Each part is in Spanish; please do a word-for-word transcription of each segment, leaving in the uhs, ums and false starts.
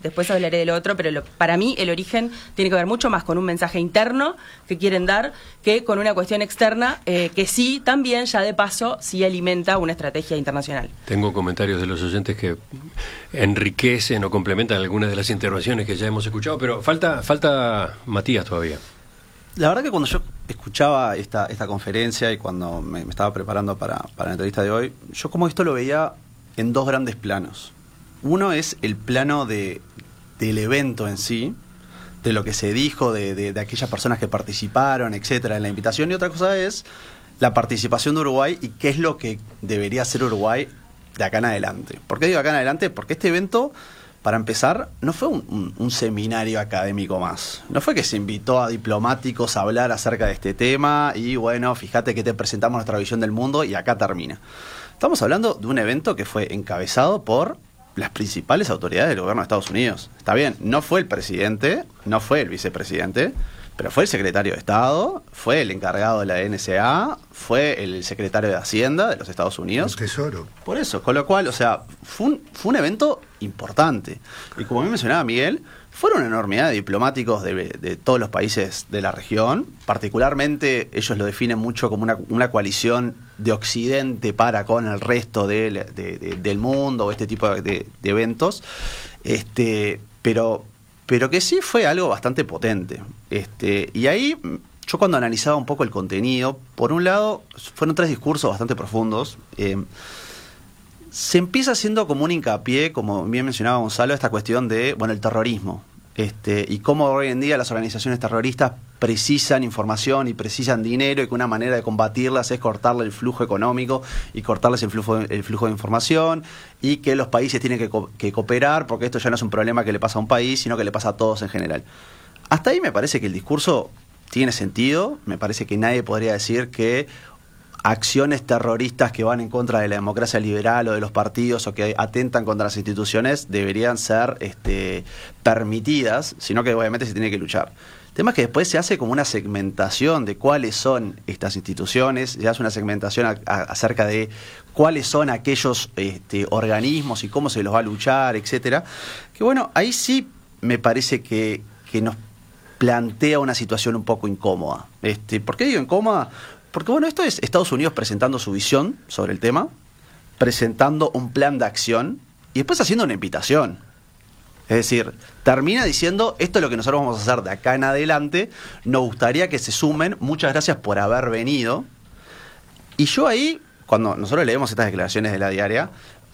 después hablaré del otro, pero lo, para mí el origen tiene que ver mucho más con un mensaje interno que quieren dar que con una cuestión externa eh, que sí, también ya de paso, sí alimenta una estrategia internacional. Tengo comentarios de los oyentes que enriquecen o complementan algunas de las intervenciones que ya hemos escuchado, pero falta, falta Matías todavía. La verdad que cuando yo escuchaba esta, esta conferencia y cuando me, me estaba preparando para, para la entrevista de hoy, yo como esto lo veía en dos grandes planos. Uno es el plano de, del evento en sí, de lo que se dijo, de, de, de aquellas personas que participaron, etcétera, en la invitación, y otra cosa es la participación de Uruguay y qué es lo que debería hacer Uruguay de acá en adelante. ¿Por qué digo acá en adelante? Porque este evento, para empezar, no fue un, un, un seminario académico más. No fue que se invitó a diplomáticos a hablar acerca de este tema y bueno, fíjate que te presentamos nuestra visión del mundo y acá termina. Estamos hablando de un evento que fue encabezado por las principales autoridades del gobierno de Estados Unidos. Está bien, no fue el presidente, no fue el vicepresidente, pero fue el secretario de Estado, fue el encargado de la N S A, fue el secretario de Hacienda de los Estados Unidos. El Tesoro. Por eso, con lo cual, o sea, fue un, fue un evento importante. Y como me mencionaba Miguel, fueron una enormidad de diplomáticos de, de todos los países de la región. Particularmente, ellos lo definen mucho como una, una coalición de Occidente para con el resto de, de, de, del mundo, o este tipo de, de, de eventos. Este, pero... pero que sí fue algo bastante potente. Este, y ahí, yo cuando analizaba un poco el contenido, por un lado, fueron tres discursos bastante profundos. Eh, se empieza haciendo como un hincapié, como bien mencionaba Gonzalo, esta cuestión de, bueno, el terrorismo. Este, y cómo hoy en día las organizaciones terroristas precisan información y precisan dinero, y que una manera de combatirlas es cortarle el flujo económico y cortarles el flujo, el flujo de información, y que los países tienen que, co- que cooperar, porque esto ya no es un problema que le pasa a un país, sino que le pasa a todos en general. Hasta ahí me parece que el discurso tiene sentido. Me parece que nadie podría decir que acciones terroristas que van en contra de la democracia liberal o de los partidos o que atentan contra las instituciones deberían ser este, permitidas, sino que obviamente se tiene que luchar. El tema es que después se hace como una segmentación de cuáles son estas instituciones, se hace una segmentación a, a, acerca de cuáles son aquellos este, organismos y cómo se los va a luchar, etcétera. Que bueno, ahí sí me parece que, que nos plantea una situación un poco incómoda. Este, ¿por qué digo incómoda? Porque bueno, esto es Estados Unidos presentando su visión sobre el tema, presentando un plan de acción y después haciendo una invitación. Es decir, termina diciendo, esto es lo que nosotros vamos a hacer de acá en adelante, nos gustaría que se sumen, muchas gracias por haber venido. Y yo ahí, cuando nosotros leemos estas declaraciones de la diaria,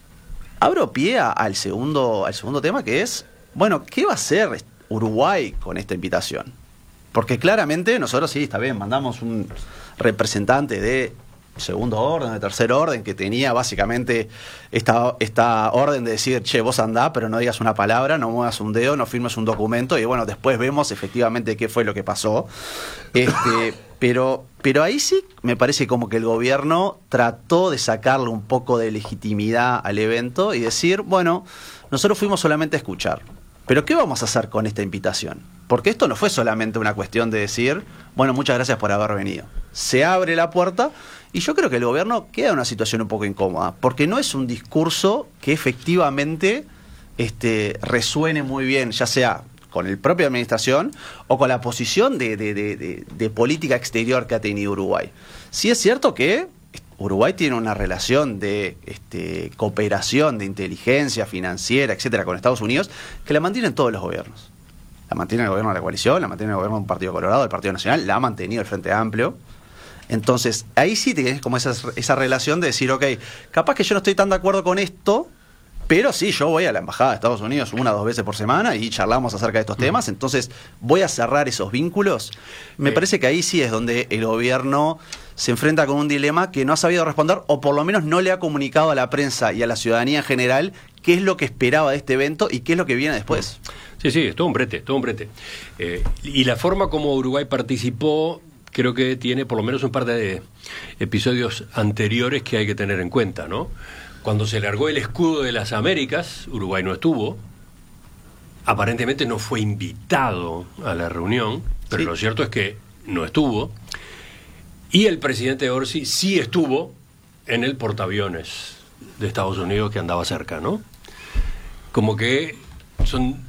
abro pie a, al, segundo, al segundo tema, que es, bueno, ¿qué va a hacer Uruguay con esta invitación? Porque claramente nosotros sí, está bien, mandamos un representante de segundo orden, de tercer orden, que tenía básicamente esta, esta orden de decir, che, vos andá, pero no digas una palabra, no muevas un dedo, no firmes un documento, y bueno, después vemos efectivamente qué fue lo que pasó. Este, pero, pero ahí sí me parece como que el gobierno trató de sacarle un poco de legitimidad al evento y decir, bueno, nosotros fuimos solamente a escuchar. Pero ¿qué vamos a hacer con esta invitación? Porque esto no fue solamente una cuestión de decir, bueno, muchas gracias por haber venido. Se abre la puerta y yo creo que el gobierno queda en una situación un poco incómoda, porque no es un discurso que efectivamente este, resuene muy bien, ya sea con el propia administración o con la posición de, de, de, de, de política exterior que ha tenido Uruguay. Sí es cierto que Uruguay tiene una relación de este, cooperación, de inteligencia financiera, etcétera, con Estados Unidos, que la mantienen todos los gobiernos. La mantiene el gobierno de la coalición, la mantiene el gobierno de un Partido Colorado, el Partido Nacional, la ha mantenido el Frente Amplio. Entonces, ahí sí tienes como esa, esa relación de decir, ok, capaz que yo no estoy tan de acuerdo con esto, pero sí, yo voy a la Embajada de Estados Unidos una o dos veces por semana y charlamos acerca de estos temas, entonces voy a cerrar esos vínculos. Me sí. parece que ahí sí es donde el gobierno se enfrenta con un dilema que no ha sabido responder, o por lo menos no le ha comunicado a la prensa y a la ciudadanía en general qué es lo que esperaba de este evento y qué es lo que viene después. Sí, sí, es todo un brete, todo un brete. Eh, y la forma como Uruguay participó, creo que tiene por lo menos un par de episodios anteriores que hay que tener en cuenta, ¿no? Cuando se largó el escudo de las Américas, Uruguay no estuvo, aparentemente no fue invitado a la reunión, pero sí. Lo cierto es que no estuvo, y el presidente Orsi sí estuvo en el portaaviones de Estados Unidos que andaba cerca, ¿no? Como que son